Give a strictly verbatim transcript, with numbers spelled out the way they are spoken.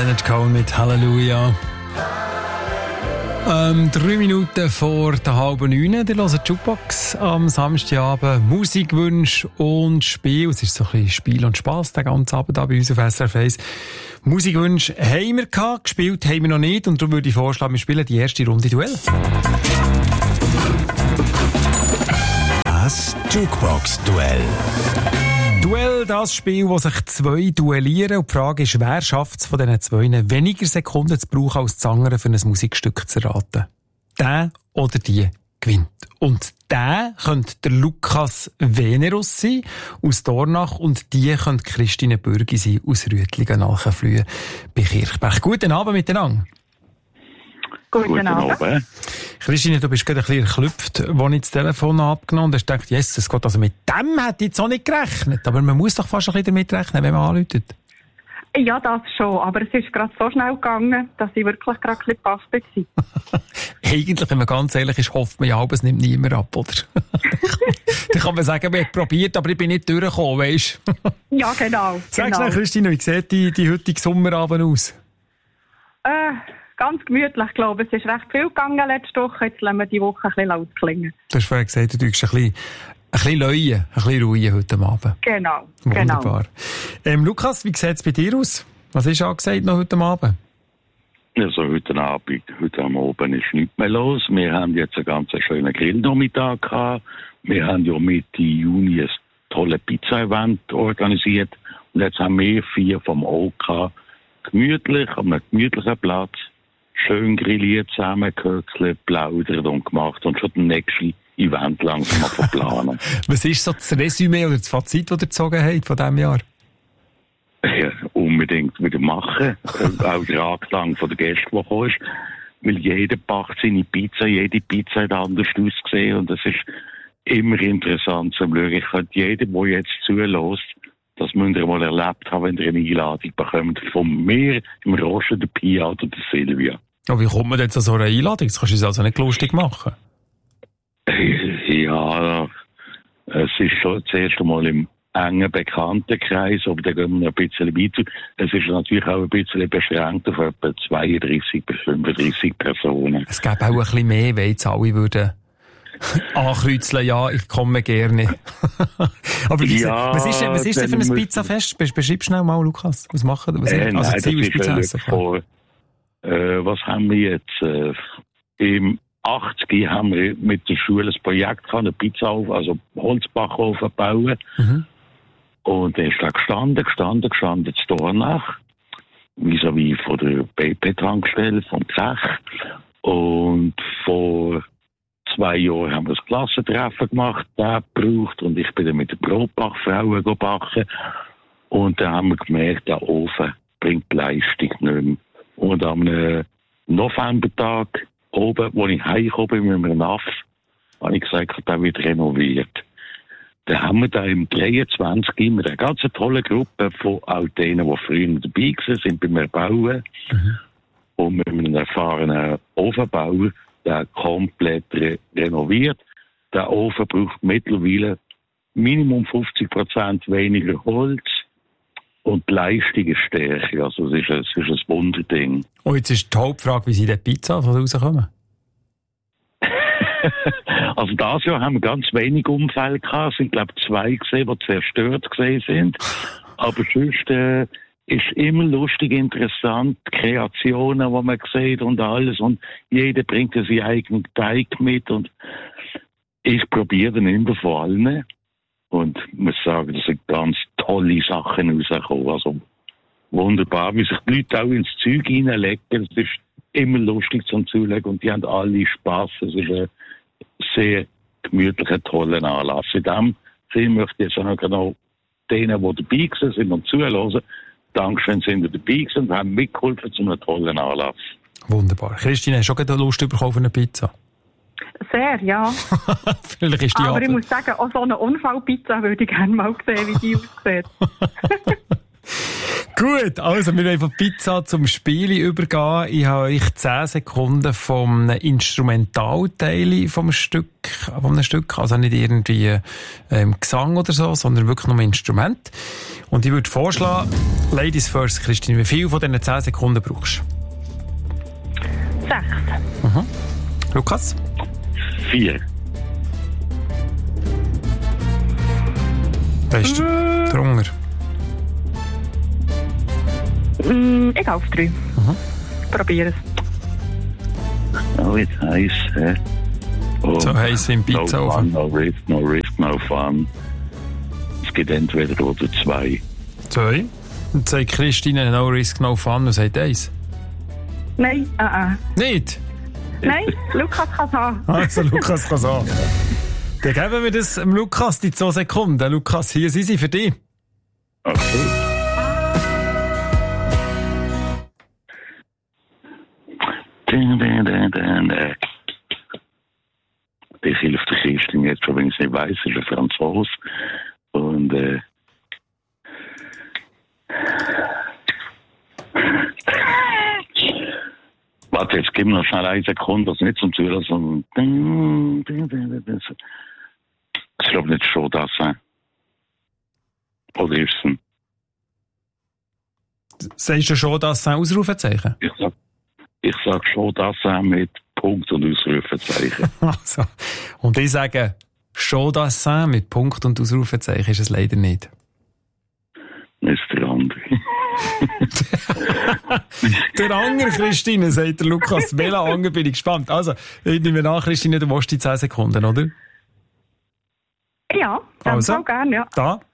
Leonard Cohen mit Halleluja. Ähm, drei Minuten vor der halben neun. Ihr hört Jukebox am Samstagabend. Musikwünsche und Spiel. Es ist so ein bisschen Spiel und Spass den ganzen Abend da bei uns auf S R F eins. Musikwünsche haben wir gehabt, gespielt haben wir noch nicht. Und darum würde ich vorschlagen, wir spielen die erste Runde Duell. Das Jukebox-Duell. Duell, das Spiel, wo sich zwei duellieren. Und die Frage ist, wer schafft es von diesen zwei weniger Sekunden zu brauchen als das andere für ein Musikstück zu erraten? Der oder die gewinnt. Und der könnte der Lukas Venerus sein, aus Dornach, und die könnte Christine Bürgi sein, aus Rüttlingen-Alchenflühe bei Kirchberg. Guten Abend miteinander. Guten, Guten Abend. Abend. Christine, du bist gerade ein bisschen erklüpft, als ich das Telefon abgenommen habe und hast gedacht, Jesus Gott, also mit dem hätte ich jetzt auch nicht gerechnet. Aber man muss doch fast ein bisschen damit rechnen, wenn man anruft. Ja, das schon. Aber es ist gerade so schnell gegangen, dass ich wirklich gerade ein bisschen baff war. Eigentlich, wenn man ganz ehrlich ist, hofft man ja, aber es nimmt niemand ab, oder? Dann kann man sagen, wir haben probiert, aber ich bin nicht durchgekommen, weisst du? Ja, genau. Sag genau. schnell, Christine, wie sieht die, die heutige Sommerabend aus? Äh... Ganz gemütlich, ich glaube. Es ist recht viel gegangen letzte Woche. Jetzt lassen wir die Woche ein bisschen ausklingen. Du hast vorhin gesagt, du tust ein bisschen, ein bisschen leuen, ein bisschen ruhen heute Abend. Genau. Wunderbar. Genau. Ähm, Lukas, wie sieht es bei dir aus? Was ist angesagt noch heute Abend? Also heute Abend, heute am Abend ist nichts mehr los. Wir haben jetzt einen ganz schönen Grillnachmittag gehabt. Wir haben ja Mitte Juni ein tolles Pizza-Event organisiert. Und jetzt haben wir vier vom O K gemütlich, an einem gemütlichen Platz, schön grilliert, zusammengehöckelt, plaudert und gemacht und schon das nächste Event langsam verplanen. Was ist so das Resümee oder das Fazit, das ihr gezogen habt von diesem Jahr? Ja, unbedingt wieder machen. Auch der Anklang von der Gäste, die gekommen ist. Weil jeder backt seine Pizza, jede Pizza hat anders ausgesehen und es ist immer interessant zu schauen. Ich könnte jedem, der jetzt zulässt, das müsst ihr mal erlebt haben, wenn ihr eine Einladung bekommt von mir, im Rosten, der Pia oder der Silvia. Ja, wie kommt man denn zu so einer Einladung? Das kannst du uns also nicht lustig machen. Ja, es ist schon das erste Mal im engen Bekanntenkreis, aber da gehen wir noch ein bisschen weiter. Es ist natürlich auch ein bisschen beschränkt auf etwa zweiunddreissig bis fünfunddreissig Personen. Es gäbe auch ein bisschen mehr, wenn jetzt alle würden ankreuzeln, ja, ich komme gerne. Aber wie, ja, was ist, was ist denn für ein Pizzafest? Beschreib schnell mal, Lukas. Was machen wir? Äh, also nein, Ziel ist Pizza essen. Vor, äh, was haben wir jetzt? Äh, Im achtziger haben wir mit der Schule ein Projekt gehabt, eine Pizza auf, also Holzbackofen bauen. Mhm. Und er ist da gestanden, gestanden, gestanden, zu Dornach. Vis-à-vis von der B P-Tankstelle, vom Zech. Und vor zwei Jahren haben wir das Klassentreffen gemacht, der gebraucht, und ich bin dann mit den Brotbackfrauen gebacken. Und dann haben wir gemerkt, der Ofen bringt die Leistung nicht mehr. Und am Novembertag oben, wo ich heimgekommen bin mit einem Naff, habe ich gesagt, der wird renoviert. Dann haben wir da im dreiundzwanzig mit einer ganz tollen Gruppe von auch denen, die früher dabei waren, beim Erbauen. Mhm. Und mit einem erfahrenen Ofenbauer, der komplett re- renoviert. Der Ofen braucht mittlerweile Minimum fünfzig Prozent weniger Holz und die Leistung ist stärker. Also es ist ein, es ist ein Wunderding. Und jetzt ist die Hauptfrage, wie sie die Pizza rauskommen? Also dieses Jahr haben wir ganz wenig Unfälle gehabt. Es sind, glaube ich, zwei gesehen, die zerstört gesehen sind. Aber sonst äh, ist immer lustig, interessant, die Kreationen, die man sieht und alles. Und jeder bringt ja seinen eigenen Teig mit. Und ich probiere dann immer von allen. Und ich muss sagen, das sind ganz tolle Sachen rausgekommen. Also wunderbar, wie sich die Leute auch ins Zeug hineinlegen. Es ist immer lustig zum Zulegen und die haben alle Spass. Es ist ein sehr gemütlicher, toller Anlass. In dem Sinne möchte ich jetzt auch noch genau denen, die dabei sind und zuhören, Dankeschön, sind wir dabei und haben mitgeholfen zu einem tollen Anlass. Wunderbar. Christine, hast du schon Lust bekommen auf eine Pizza? Sehr, ja. Vielleicht ist die Aber Abend. ich muss sagen, auch so eine Unfallpizza würde ich gerne mal sehen, wie die aussieht. Gut, also wir wollen von Pizza zum Spiel übergehen. Ich habe euch zehn Sekunden vom Instrumentalteil vom Stück, vom einem Stück, also nicht irgendwie ähm, Gesang oder so, sondern wirklich nur ein Instrument. Und ich würde vorschlagen, Ladies first, Christine, wie viel von diesen zehn Sekunden brauchst du? Sechs. Mhm. Lukas? Vier. Da ist der Hunger. Mm, ich gehe auf drei. Mhm. Probier es. Oh, it's heiß, hä? Oh, So heiß wie ein no Pizzaofen. fun, no risk, no risk, no fun. Es gibt entweder oder zwei. Zwei. Und sagt Christine, no risk, no fun, und sagt eins. Nein, äh, äh. Nicht? Nein, Lukas kann es haben. Also, Lukas kann sagen. Dann geben wir das dem Lukas die zwei Sekunden. Lukas, hier sind sie für dich. Okay. Dun, dun, dun, dun, dun. Ich hilft der Christine jetzt schon, wenn ich es nicht weiss, ist ein Franzose. Und, äh, warte, jetzt gib mir noch schnell eine Sekunde, also nicht zum Zuhören, sondern, ich glaube nicht schon das, äh. Oder ist es ein? Sagst du schon, dass es ein Ausrufezeichen? Ich sag, ich sag schon das äh, mit Punkt und Ausrufezeichen. Also, und ich sage, schon das sein mit Punkt und Ausrufezeichen ist es leider nicht. Das ist der andere. Der andere, Christine, sagt der Lukas. Welcher andere bin ich gespannt. Also, ich nehme an, Christine, du willst die zehn Sekunden, oder? Ja, dann Also, auch gerne, ja. Da